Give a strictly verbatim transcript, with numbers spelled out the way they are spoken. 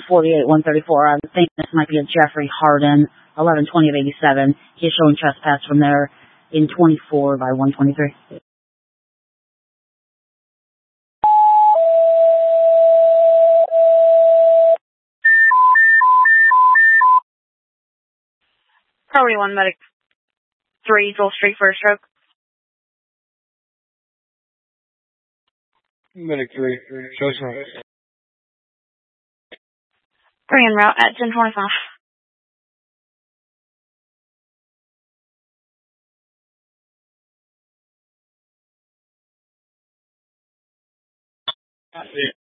forty-eight, one thirty-four. I think this might be a Jeffrey Harden, eleven twenty of eighty-seven. He's showing trespass from there in twenty-four by one twenty-three. Priority one, medic three, Joel Street for a stroke. Medic three, show some. Three en route at ten twenty-five. Yeah.